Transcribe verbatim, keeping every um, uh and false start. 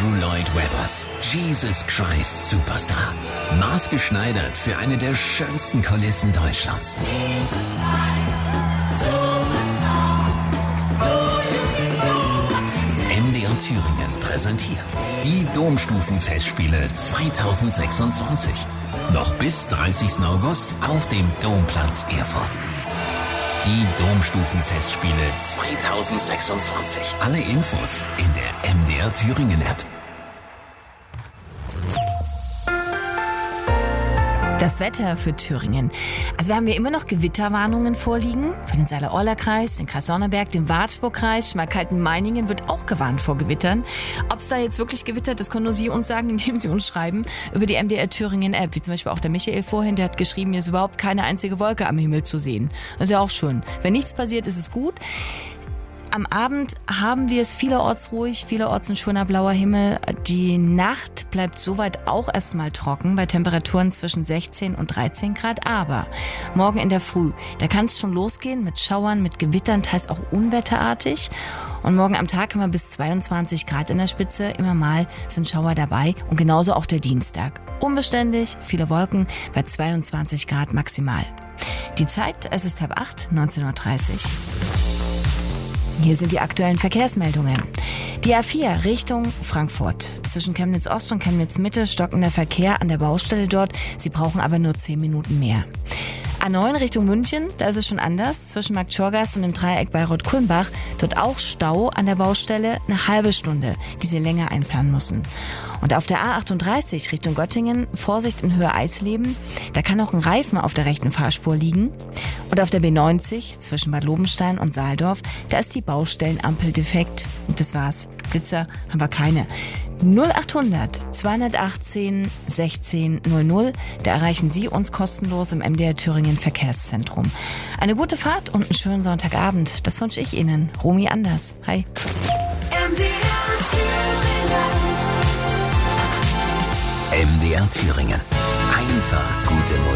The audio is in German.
Andrew Lloyd Webbers. Jesus Christ Superstar. Maßgeschneidert für eine der schönsten Kulissen Deutschlands. M D R Thüringen präsentiert die Domstufenfestspiele zweitausendsechsundzwanzig. Noch bis dreißigsten August auf dem Domplatz Erfurt. Die Domstufenfestspiele zweitausendsechsundzwanzig. Alle Infos in der M D R Thüringen App. Das Wetter für Thüringen. Also wir haben ja immer noch Gewitterwarnungen vorliegen. Für den Saale-Orla-Kreis, den Kreis Sonneberg, den Wartburg-Kreis, Schmalkalden-Meiningen wird auch gewarnt vor Gewittern. Ob es da jetzt wirklich gewittert, das können nur Sie uns sagen, indem Sie uns schreiben über die M D R Thüringen-App. Wie zum Beispiel auch der Michael vorhin, der hat geschrieben, hier ist überhaupt keine einzige Wolke am Himmel zu sehen. Das ist ja auch schön. Wenn nichts passiert, ist es gut. Am Abend haben wir es vielerorts ruhig, vielerorts ein schöner blauer Himmel. Die Nacht bleibt soweit auch erstmal trocken, bei Temperaturen zwischen sechzehn und dreizehn Grad. Aber morgen in der Früh, da kann es schon losgehen mit Schauern, mit Gewittern, teils auch unwetterartig. Und morgen am Tag haben wir bis zweiundzwanzig Grad in der Spitze. Immer mal sind Schauer dabei und genauso auch der Dienstag. Unbeständig, viele Wolken, bei zweiundzwanzig Grad maximal. Die Zeit, es ist halb acht, neunzehn Uhr dreißig. Hier sind die aktuellen Verkehrsmeldungen. Die A vier Richtung Frankfurt. Zwischen Chemnitz Ost und Chemnitz Mitte stockender Verkehr an der Baustelle dort. Sie brauchen aber nur zehn Minuten mehr. A neun Richtung München, da ist es schon anders. Zwischen Markt Schorgast und dem Dreieck Bayreuth-Kulmbach. Dort auch Stau an der Baustelle, eine halbe Stunde, die Sie länger einplanen müssen. Und auf der A achtunddreißig Richtung Göttingen, Vorsicht in Höhe Eisleben. Da kann auch ein Reifen auf der rechten Fahrspur liegen. Und auf der B neunzig zwischen Bad Lobenstein und Saaldorf, da ist die Baustellenampel defekt. Und das war's. Blitzer haben wir keine. null achthundert zweihundertachtzehn sechzehn null null. Da erreichen Sie uns kostenlos im M D R Thüringen Verkehrszentrum. Eine gute Fahrt und einen schönen Sonntagabend. Das wünsche ich Ihnen. Romy Anders. Hi. M D R Thüringen. M D R Thüringen. Einfach gute Musik.